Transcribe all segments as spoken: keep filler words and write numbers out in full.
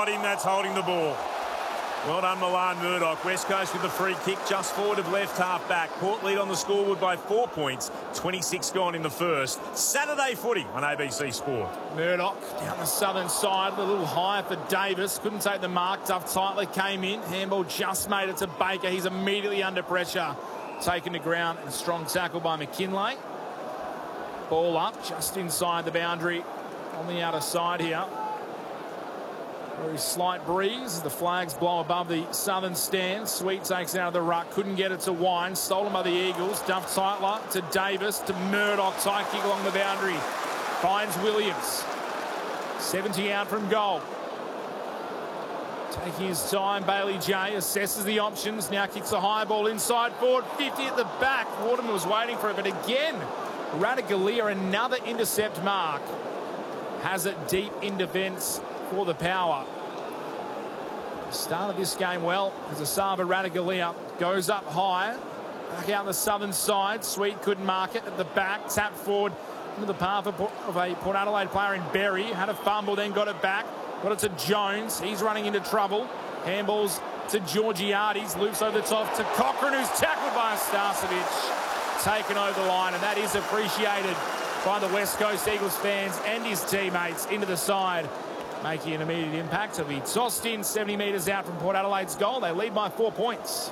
got him. That's holding the ball. Well done, Milan Murdoch. West Coast with the free kick just forward of left half back. Port lead on the scoreboard by four points. twenty-six gone in the first. Saturday footy on A B C Sport. Murdoch down the southern side, a little higher for Davis. Couldn't take the mark. Duff tightly came in. Handball just made it to Baker. He's immediately under pressure. Taken to ground and strong tackle by McKinlay. Ball up just inside the boundary on the outer side here. Very slight breeze. The flags blow above the southern stand. Sweet takes it out of the ruck. Couldn't get it to Wine. Stolen by the Eagles. Duff Tightler to Davis to Murdoch. Tight kick along the boundary. Finds Williams. seventy out from goal. Taking his time, Bailey J assesses the options. Now kicks a high ball inside forward. fifty at the back. Waterman was waiting for it, but again, Ratugolea, another intercept mark. Has it deep in defence for the Power. Started this game well as Asava Ratugolea goes up high. Back out the southern side. Sweet couldn't mark it at the back. Tap forward into the path of a Port Adelaide player in Berry. Had a fumble, then got it back. Got it to Jones. He's running into trouble. Handballs to Georgiades. Loops over the top to Cochrane, who's tackled by Starcevic. Taken over the line, and that is appreciated by the West Coast Eagles fans and his teammates into the side, making an immediate impact. He'll be tossed in seventy metres out from Port Adelaide's goal. They lead by four points.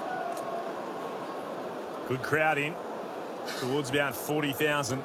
Good crowd in towards about forty thousand.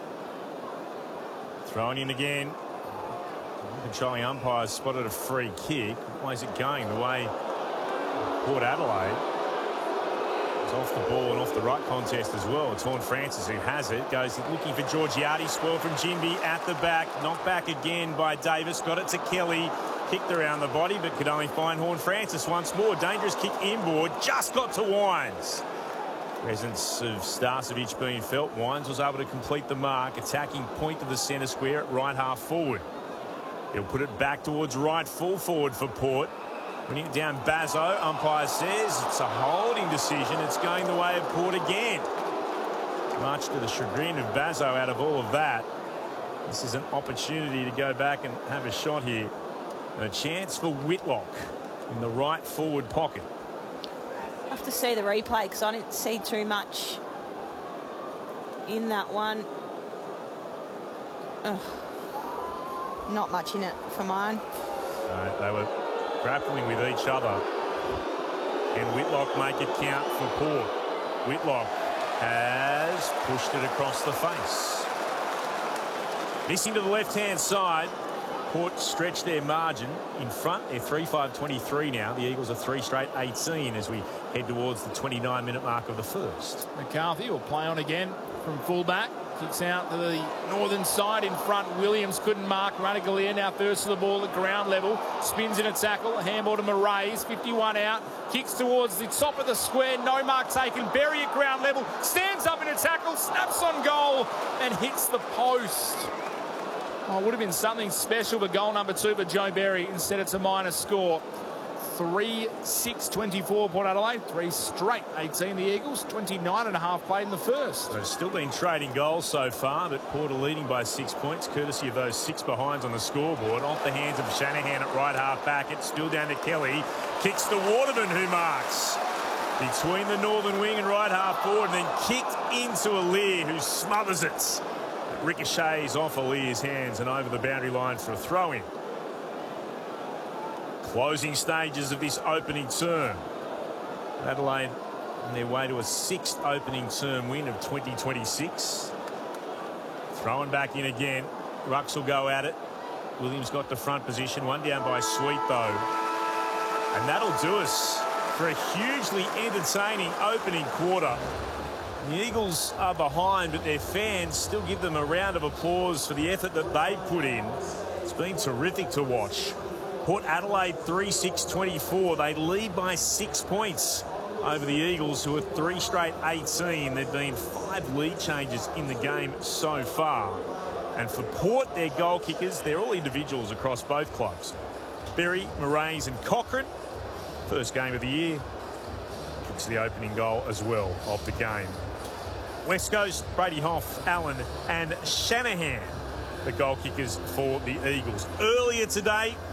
Thrown in again. Controlling umpires spotted a free kick. Why is it going the way Port Adelaide? It's off the ball and off the right contest as well. It's Horn Francis who has it. Goes looking for Georgiades. Spoil from Jinby at the back. Knocked back again by Davis. Got it to Kelly. Kicked around the body, but could only find Horn Francis once more. Dangerous kick inboard. Just got to Wines. Presence of Starcevic being felt. Wines was able to complete the mark. Attacking point to the centre square at right half forward. He'll put it back towards right full forward for Port. Winning it down Bazzo. Umpire says it's a holding decision. It's going the way of Port again. Much to the chagrin of Bazzo out of all of that. This is an opportunity to go back and have a shot here. And a chance for Whitlock in the right forward pocket. I have to see the replay because I didn't see too much in that one. Ugh. Not much in it for mine. No, they were grappling with each other. Can Whitlock make it count for Port? Whitlock has pushed it across the face. Missing to the left-hand side. Port stretched their margin in front. They're three five twenty-three now. The Eagles are three straight eighteen as we head towards the twenty-nine minute mark of the first. McCarthy will play on again from fullback. Kicks out to the northern side in front. Williams couldn't mark. Ratugolea now first to the ball at ground level. Spins in a tackle. A handball to Moraes. fifty-one out. Kicks towards the top of the square. No mark taken. Berry at ground level. Stands up in a tackle. Snaps on goal and hits the post. Oh, it would have been something special for goal number two for Joe Berry. Instead, it's a minor score. three six twenty-four Port Adelaide. Three straight eighteen the Eagles. twenty-nine and a half played in the first. They've still been trading goals so far, but Port are leading by six points, courtesy of those six behinds on the scoreboard. Off the hands of Shanahan at right half back. It's still down to Kelly. Kicks to Waterman, who marks between the northern wing and right half forward, and then kicked into Aliir, who smothers it. It ricochets off Alir's hands and over the boundary line for a throw-in. Closing stages of this opening term. Adelaide on their way to a sixth opening term win of twenty twenty-six. Throwing back in again. Rucks will go at it. Williams got the front position. One down by Sweet, though. And that'll do us for a hugely entertaining opening quarter. The Eagles are behind, but their fans still give them a round of applause for the effort that they put in. It's been terrific to watch. Port Adelaide three six twenty-four. They lead by six points over the Eagles, who are three straight eighteen. There've been five lead changes in the game so far. And for Port, their goal kickers, they're all individuals across both clubs. Berry, Moraes and Cochrane. First game of the year. Kicks the opening goal as well of the game. West Coast, Brady Hoff, Allen and Shanahan, the goal kickers for the Eagles. Earlier today,